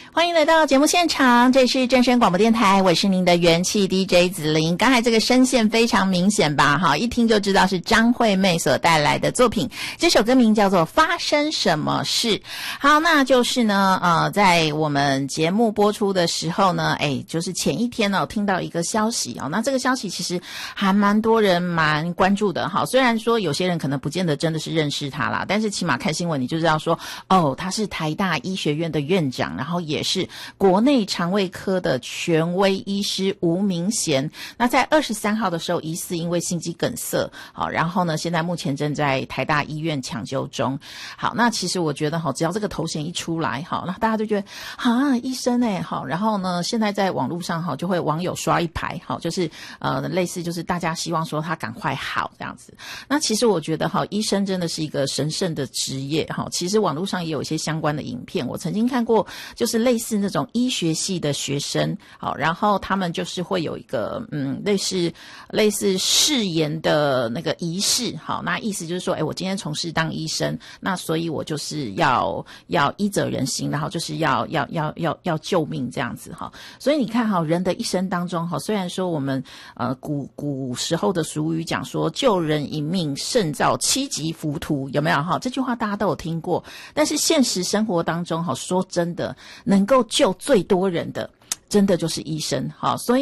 欢迎来到节目现场，这是正声广播电台，我是您的元气 DJ 子琳。刚才这个声线非常明显吧？哈，一听就知道是张惠妹所带来的作品。这首歌名叫做《发生什么事》。好，那就是呢，在我们节目播出的时候呢，就是前一天呢，听到一个消息哦，那这个消息其实还蛮多人蛮关注的哈。虽然说有些人可能不见得真的是认识他啦，但是起码看新闻你就知道说，哦，他是台大医学院的院长，然后也是国内肠胃科的权威医师吴明贤。那在23号的时候疑似因为心肌梗塞，好，然后呢现在目前正在台大医院抢救中。好，那其实我觉得只要这个头衔一出来，好，那大家就觉得医生好，然后呢现在在网络上就会网友刷一排，好，就是类似就是大家希望说他赶快好这样子。那其实我觉得医生真的是一个神圣的职业，其实网络上也有一些相关的影片，我曾经看过，就是类似那种医学系的学生，好，然后他们就是会有一个类似誓言的那个仪式，好，那意思就是说，我今天从事当医生，那所以我就是要医者仁心，然后就是要救命这样子哈。所以你看人的一生当中虽然说我们古时候的俗语讲说救人一命胜造7级浮屠，有没有这句话大家都有听过，但是现实生活当中说真的能够救最多人的真的就是医生，好，所以